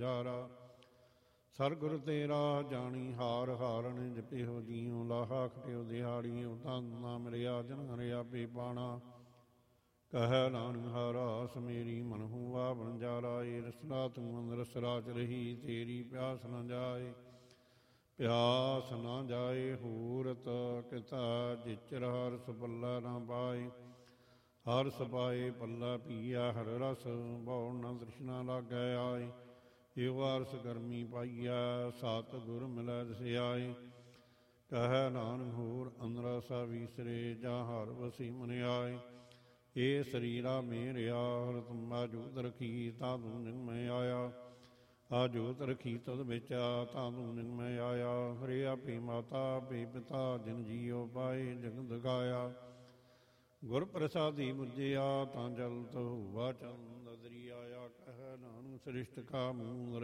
ਜਾਰਾ। ਸਰਗੁਰ ਤੇਰਾ ਜਾਣੀ ਹਾਰ ਹਾਰਨ ਜਪਿਓ ਜੀਉ ਲਾਹਾ ਖਟਿਓ ਦਿਹਾੜੀਓ ਤਨ ਨਾ ਮਿਲਿਆ ਜਨ ਹਰਿਆ ਪੇ ਪਾਣਾ। ਕਹਿ ਨਾਨਕ ਹਰਾਸ ਮੇਰੀ ਮਨਹੁ ਵਾ ਬਨ ਜਾਰਾ। ਏ ਰਸਨਾ ਤੂੰ ਅੰਦਰ ਰਸਰਾ ਚ ਰਹੀ ਤੇਰੀ ਪਿਆਸ ਨਾ ਜਾਏ। ਪਿਆਸ ਨਾ ਜਾਏ ਹੂਰਤ ਕਿਤਾ ਜਿਚਰ ਹਰਸ ਪੱਲਾ ਨਾ ਪਾਏ। ਹਰਸ ਪਾਏ ਪੱਲਾ ਪੀਆ ਹਰ ਰਸ ਬਹੁ ਨ ਤ੍ਰਿਸ਼ਨਾ ਲਾਗੈ ਆਏ। ਏਵ ਅਰਸ ਗਰਮੀ ਪਾਈਆ ਸਤ ਗੁਰ ਮਿਲੈ ਦਸਿਆਏ। ਕਹਿ ਨਾਨਕ ਹੋਰ ਅੰਦਰਸਾ ਵੀਸਰੇ ਜਾਂ ਹਰ ਵਸੀ ਮਨ ਆਏ। ਏ ਸਰੀਰਾ ਮੇਰਿਆ ਹਰ ਤੁਮਾ ਜੋਤ ਰਖੀ ਤਾਂ ਤੂੰ ਨਿਗ ਮੈਂ ਆਇਆ। ਆ ਜੋਤ ਰਖੀ ਤਦ ਵਿੱਚ ਤਾਂ ਤੂੰ ਨਿਗ ਮੈਂ ਆਇਆ। ਹਰੇ ਆਪੇ ਮਾਤਾ ਆਪੇ ਪਿਤਾ ਜਿਨ ਜੀਉ ਪਾਏ ਜਗਤ ਗਾਇਆ। ਗੁਰ ਪ੍ਰਸਾਦੀ ਬੁਝਿਆ ਤਾਂ ਜਲ ਤਹੁ ਵਾ ਚੰਦ ਦਰੀ ਆਇਆ। ਕਹਿ ਨਾਨਕ ਸ੍ਰਿਸ਼ਟ ਕਾ ਮੂਲ